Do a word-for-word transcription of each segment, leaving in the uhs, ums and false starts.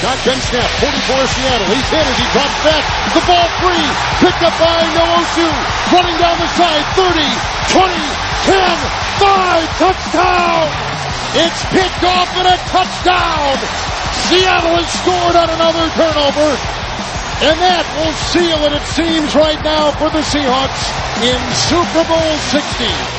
Shotgun snap, holding for Seattle. He's hit as he drops back. The ball free. Picked up by Nwosu. Running down the side. thirty, twenty, ten, five. Touchdown! It's picked off and a touchdown! Seattle has scored on another turnover. And that will seal it, it seems, right now for the Seahawks in Super Bowl sixty.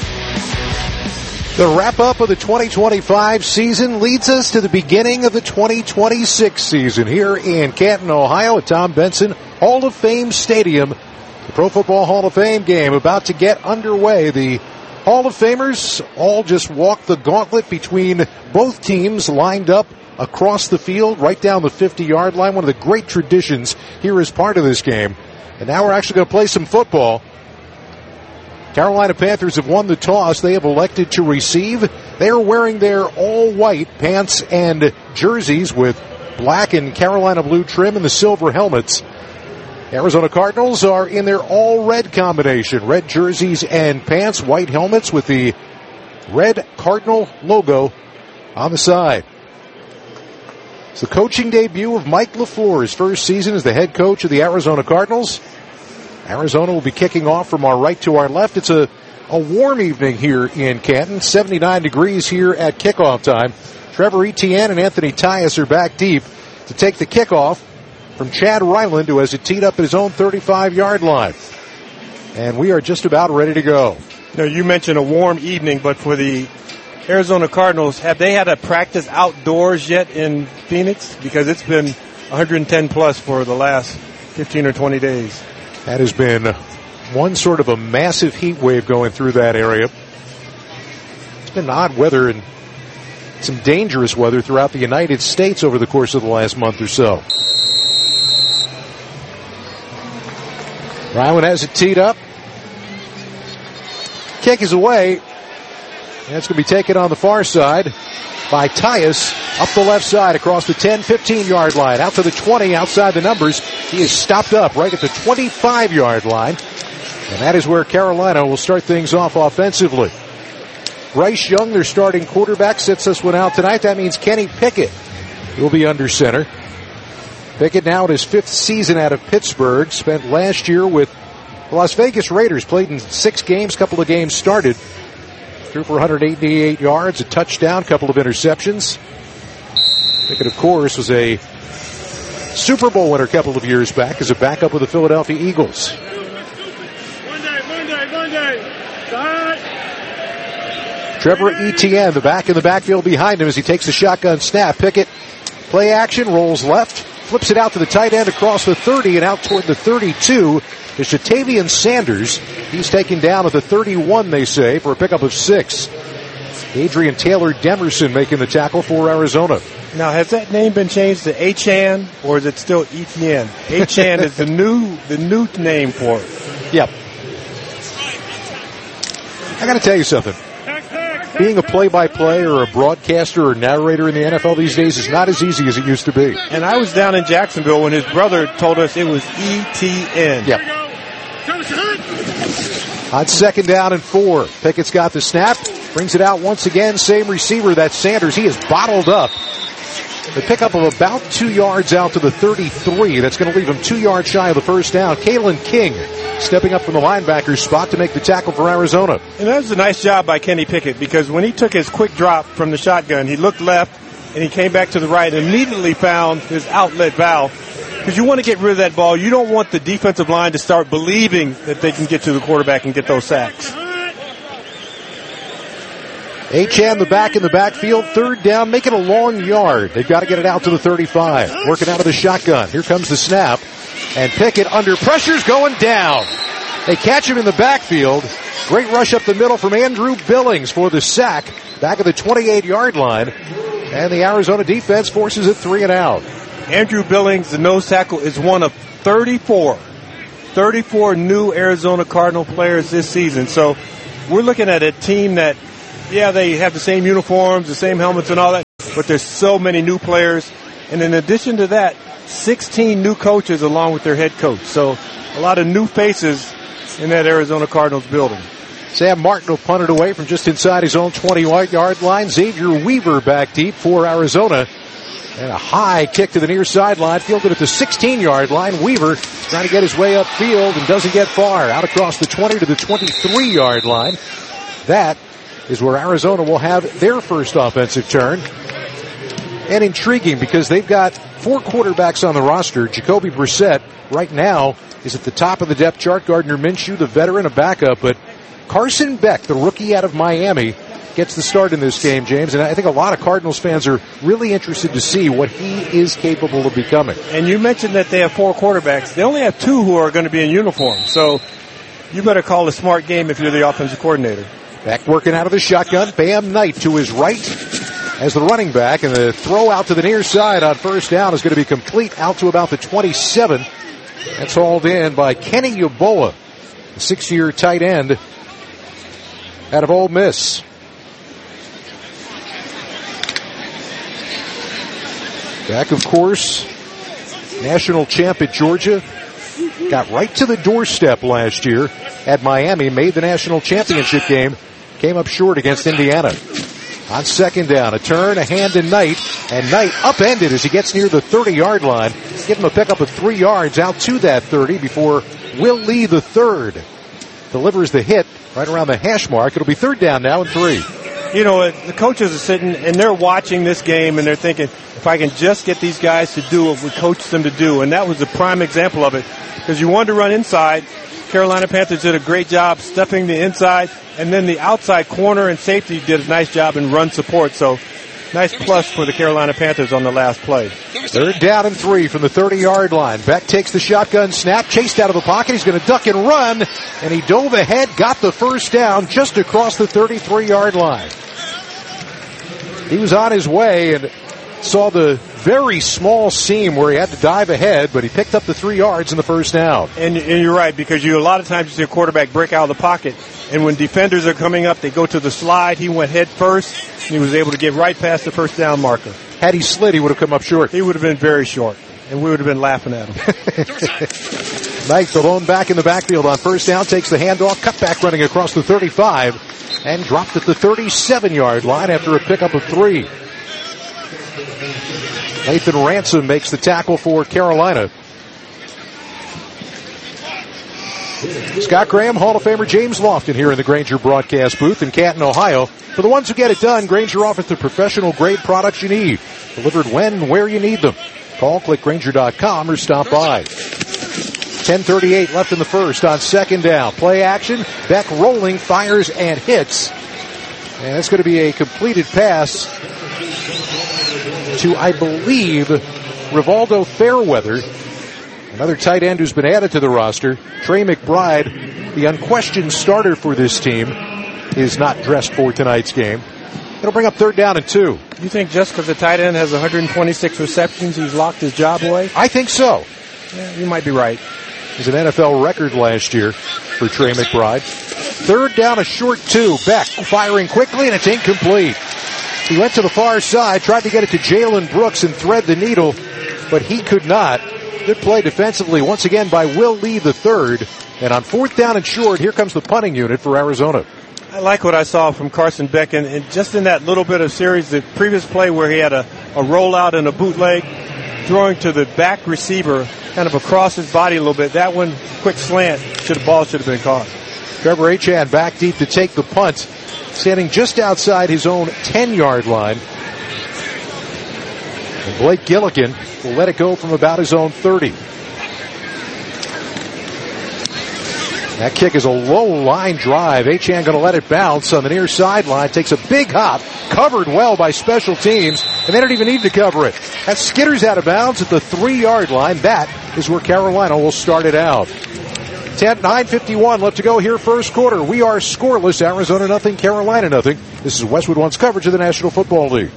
The wrap-up of the twenty twenty-five season leads us to the beginning of the twenty twenty-six season here in Canton, Ohio at Tom Benson Hall of Fame Stadium. The Pro Football Hall of Fame game about to get underway. The Hall of Famers all just walked the gauntlet between both teams lined up across the field, right down the fifty-yard line. One of the great traditions here as part of this game. And now we're actually going to play some football. Carolina Panthers have won the toss. They have elected to receive. They are wearing their all-white pants and jerseys with black and Carolina blue trim and the silver helmets. Arizona Cardinals are in their all-red combination. Red jerseys and pants, white helmets with the red Cardinal logo on the side. It's the coaching debut of Mike LaFleur, his first season as the head coach of the Arizona Cardinals. Arizona will be kicking off from our right to our left. It's a, a warm evening here in Canton. seventy-nine degrees here at kickoff time. Trevor Etienne and Anthony Tyus are back deep to take the kickoff from Chad Ryland, who has it teed up at his own thirty-five-yard line. And we are just about ready to go. You know, you mentioned a warm evening, but for the Arizona Cardinals, have they had a practice outdoors yet in Phoenix? Because it's been one hundred ten plus for the last fifteen or twenty days. That has been one sort of a massive heat wave going through that area. It's been odd weather and some dangerous weather throughout the United States over the course of the last month or so. Ryland has it teed up. Kick is away. And it's going to be taken on the far side by Tyus up the left side across the ten, fifteen-yard line. Out to the twenty, outside the numbers. He is stopped up right at the twenty-five-yard line. And that is where Carolina will start things off offensively. Bryce Young, their starting quarterback, sits this one out tonight. That means Kenny Pickett will be under center. Pickett now in his fifth season out of Pittsburgh. Spent last year with the Las Vegas Raiders. Played in six games, couple of games started. Threw for one hundred eighty-eight yards, a touchdown, couple of interceptions. Pickett, of course, was a Super Bowl winner a couple of years back as a backup with the Philadelphia Eagles. Monday, Monday, Monday. Start. Trevor Etienne, the back in the backfield behind him as he takes the shotgun snap. Pickett, play action, rolls left, flips it out to the tight end across the thirty and out toward the thirty-two. Is Jatavian Sanders. He's taken down at the thirty-one, they say, for a pickup of six. Adrian Taylor Demerson making the tackle for Arizona. Now, has that name been changed to Achan, or is it still Etienne? Achan is the new the new name for it. Yep. I got to tell you something. Being a play-by-play or a broadcaster or narrator in the N F L these days is not as easy as it used to be. And I was down in Jacksonville when his brother told us it was E T N. Yep. On second down and four. Pickett's got the snap. Brings it out once again. Same receiver, that's Sanders. He is bottled up. The pickup of about two yards out to the thirty-three. That's going to leave him two yards shy of the first down. Kalen King stepping up from the linebacker spot to make the tackle for Arizona. And that was a nice job by Kenny Pickett, because when he took his quick drop from the shotgun, he looked left and he came back to the right and immediately found his outlet valve. Because you want to get rid of that ball. You don't want the defensive line to start believing that they can get to the quarterback and get those sacks. Achan, the back in the backfield, third down, making a long yard. They've got to get it out to the thirty-five. Working out of the shotgun. Here comes the snap. And Pickett under pressure's going down. They catch him in the backfield. Great rush up the middle from Andrew Billings for the sack. Back at the twenty-eight-yard line. And the Arizona defense forces it three and out. Andrew Billings, the nose tackle, is one of thirty-four. thirty-four new Arizona Cardinal players this season. So we're looking at a team that, yeah, they have the same uniforms, the same helmets and all that, but there's so many new players. And in addition to that, sixteen new coaches along with their head coach. So a lot of new faces in that Arizona Cardinals building. Sam Martin will punt it away from just inside his own twenty-yard line. Xavier Weaver back deep for Arizona. And a high kick to the near sideline, fielded at the sixteen-yard line. Weaver trying to get his way upfield and doesn't get far. Out across the twenty to the twenty-three-yard line. That is where Arizona will have their first offensive turn. And intriguing because they've got four quarterbacks on the roster. Jacoby Brissett right now is at the top of the depth chart. Gardner Minshew, the veteran, a backup. But Carson Beck, the rookie out of Miami, gets the start in this game, James. And I think a lot of Cardinals fans are really interested to see what he is capable of becoming. And you mentioned that they have four quarterbacks. They only have two who are going to be in uniform. So you better call a smart game if you're the offensive coordinator. Beck working out of the shotgun. Bam Knight to his right as the running back. And the throw out to the near side on first down is going to be complete out to about the twenty-seven. That's hauled in by Kenny Yeboah, the six-year tight end out of Ole Miss. Beck, of course, national champ at Georgia. Got right to the doorstep last year at Miami. Made the national championship game. Came up short against Indiana. On second down, a turn, a hand to Knight. And Knight upended as he gets near the thirty-yard line. Give him a pickup of three yards out to that thirty before Will Lee, the third, delivers the hit right around the hash mark. It'll be third down now and three. You know, the coaches are sitting and they're watching this game and they're thinking, if I can just get these guys to do what we coached them to do. And that was the prime example of it. Because you wanted to run inside. Carolina Panthers did a great job stuffing the inside. And then the outside corner and safety did a nice job in run support. So nice plus for the Carolina Panthers on the last play. Third down and three from the thirty-yard line. Beck takes the shotgun snap, chased out of the pocket. He's going to duck and run. And he dove ahead, got the first down just across the thirty-three-yard line. He was on his way and saw the very small seam where he had to dive ahead, but he picked up the three yards in the first down. And, and you're right, because you a lot of times you see a quarterback break out of the pocket, and when defenders are coming up, they go to the slide. He went head first, and he was able to get right past the first down marker. Had he slid, he would have come up short. He would have been very short, and we would have been laughing at him. Knight, the lone back in the backfield on first down, takes the handoff, cut back running across the thirty-five, and dropped at the thirty-seven-yard line after a pickup of three. Nathan Ransom makes the tackle for Carolina. Scott Graham, Hall of Famer James Lofton here in the Grainger broadcast booth in Canton, Ohio. For the ones who get it done, Grainger offers the professional grade products you need, delivered when and where you need them. Call, click Grainger dot com or stop by. ten thirty-eight left in the first on second down. Play action. Beck rolling, fires, and hits. And it's going to be a completed pass to, I believe, Rivaldo Fairweather, another tight end who's been added to the roster. Trey McBride, the unquestioned starter for this team, is not dressed for tonight's game. It'll bring up third down and two. You think just because the tight end has one hundred twenty-six receptions, he's locked his job away? I think so. Yeah, you might be right. It was an N F L record last year for Trey McBride. Third down, a short two. Beck firing quickly, and it's incomplete. He went to the far side, tried to get it to Jalen Brooks and thread the needle, but he could not. Good play defensively once again by Will Lee the third. And on fourth down and short, here comes the punting unit for Arizona. I like what I saw from Carson Beck, and, and just in that little bit of series, the previous play where he had a, a rollout and a bootleg, throwing to the back receiver, kind of across his body a little bit. That one, quick slant, should the ball should have been caught. Trevor Achane back deep to take the punt, standing just outside his own ten-yard line. And Blake Gillikin will let it go from about his own thirty. That kick is a low line drive. Achane going to let it bounce on the near sideline. Takes a big hop. Covered well by special teams. And they don't even need to cover it. That skitters out of bounds at the three-yard line. That is where Carolina will start it out. ten, nine fifty-one left to go here first quarter. We are scoreless. Arizona nothing, Carolina nothing. This is Westwood One's coverage of the National Football League.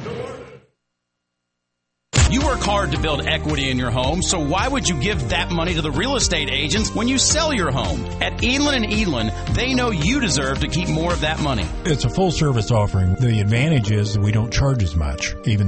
You work hard to build equity in your home, so why would you give that money to the real estate agents when you sell your home? At Edlin and Edlin, they know you deserve to keep more of that money. It's a full-service offering. The advantage is that we don't charge as much, even